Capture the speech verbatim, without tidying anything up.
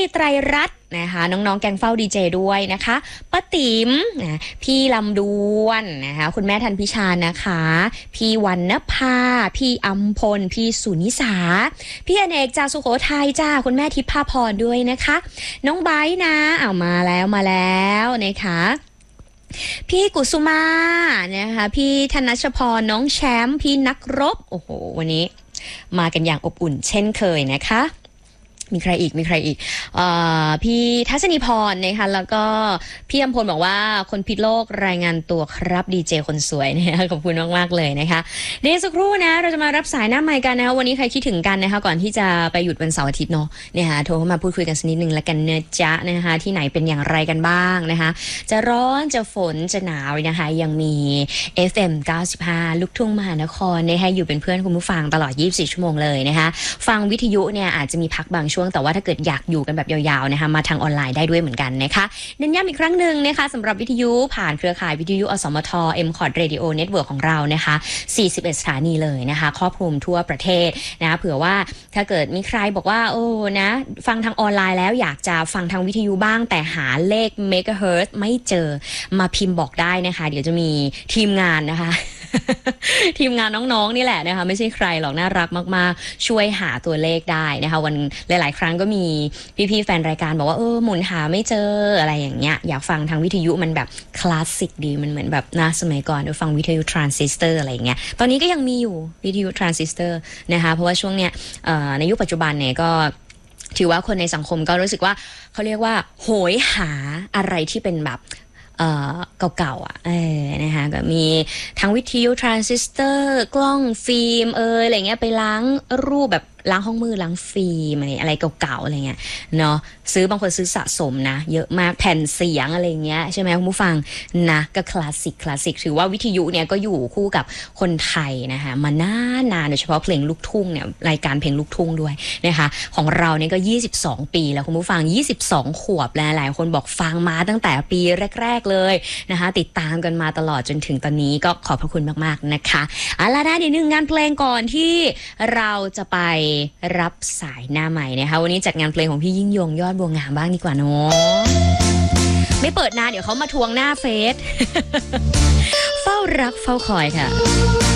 ไตรรัตน์นะคะน้องๆแกงเฝ้าดีเจด้วยนะคะป้าติ๋มนะพี่ลำดวนนะคะคุณแม่ทันพิชานะคะพี่วรรณภาพี่อัมพลพี่สุนิสาพี่อเนกจากสุโขทัยจ้าคุณแม่ทิพย์ภาพรด้วยนะคะน้องไบร์ทนะเอามาแล้วมาแล้วนะคะพี่กุสุมานะคะพี่ธนชพรน้องแชมป์พี่นักรบโอ้โหวันนี้มากันอย่างอบอุ่นเช่นเคยนะคะมีใครอีกมีใครอีกเอ่อพี่ทัศนีพรนะคะแล้วก็พี่อำพลบอกว่าคนพิษโลกรายงานตัวครับดีเจคนสวยนะคะขอบคุณมากๆเลยนะคะเดี๋ยวสักครู่นะเราจะมารับสายหน้าไมค์กันนะคะวันนี้ใครคิดถึงกันนะคะก่อนที่จะไปหยุดวันเสาร์อาทิตย์เนาะนะคะโทรเข้ามาพูดคุยกันสักนิดนึงแล้วกันเนอะจ๊ะนะคะที่ไหนเป็นอย่างไรกันบ้างนะคะจะร้อนจะฝนจะหนาวนะคะยังมี เอฟ เอ็ม เก้าสิบห้า ลูกทุ่งมหานครนะคะอยู่เป็นเพื่อนคุณผู้ฟังตลอดยี่สิบสี่ชั่วโมงเลยนะคะฟังวิทยุเนี่ยอาจจะมีพักบางช่วงแต่ว่าถ้าเกิดอยากอยู่กันแบบยาวๆนะคะมาทางออนไลน์ได้ด้วยเหมือนกันนะคะเน้นย้ำอีกครั้งหนึ่งนะคะสำหรับวิทยุผ่านเครือข่ายวิทยุอสมท เอ็ม คอร์ด Radio Network ของเรานะคะสี่สิบเอ็ดสถานีเลยนะคะครอบคลุมทั่วประเทศนะเผื่อว่าถ้าเกิดมีใครบอกว่าโอ้นะฟังทางออนไลน์แล้วอยากจะฟังทางวิทยุบ้างแต่หาเลขเมกะเฮิรตซ์ไม่เจอมาพิมพ์บอกได้นะคะเดี๋ยวจะมีทีมงานนะคะ ทีมงานน้องๆนี่แหละนะคะไม่ใช่ใครหรอกน่ารักมากๆช่วยหาตัวเลขได้นะคะวันหลายๆครั้งก็มีพี่ๆแฟนรายการบอกว่าเออหมุนหาไม่เจออะไรอย่างเงี้ยอยากฟังทางวิทยุมันแบบคลาสสิกดีมันเหมือนแบบนะสมัยก่อนเราฟังวิทยุทรานซิสเตอร์อะไรอย่างเงี้ยตอนนี้ก็ยังมีอยู่วิทยุทรานซิสเตอร์นะคะเพราะว่าช่วงเนี้ยในยุคปัจจุบันเนี่ยก็ถือว่าคนในสังคมก็รู้สึกว่าเขาเรียกว่าโหยหาอะไรที่เป็นแบบเอ่อเก่าๆอ่ะเออนะคะก็มีทั้งวิทยุทรานซิสเตอร์กล้องฟิล์มเอออะไรเงี้ยไปล้างรูปแบบล้างห้องมือล้างฟิล์มอะไรอะไรเก่าๆอะไรเงี้ยเนาะซื้อบางคนซื้อสะสมนะเยอะมากแผ่นเสียงอะไรเงี้ยใช่ไหมคุณผู้ฟังนะก็คลาสสิกคลาสสิกถือว่าวิทยุเนี่ยก็อยู่คู่กับคนไทยนะคะมานานๆโดยเฉพาะเพลงลูกทุ่งเนี่ยรายการเพลงลูกทุ่งด้วยนะคะของเราเนี่ยก็ยี่สิบสองปีแล้วคุณผู้ฟังยี่สิบสองขวบแล้วหลายคนบอกฟังมาตั้งแต่ปีแรกๆเลยนะคะติดตามกันมาตลอดจนถึงตอนนี้ก็ขอบพระคุณมากๆนะคะเอาล่ะนะเดี๋ยวนึงงานเพลงก่อนที่เราจะไปรับสายหน้าใหม่นะคะวันนี้จัดงานเพลงของพี่ยิ่งยงยอดบัวงามบ้างดีกว่าเนาะไม่เปิดนานเดี๋ยวเขามาทวงหน้าเฟซ เฝ้ารักเฝ้าคอยค่ะ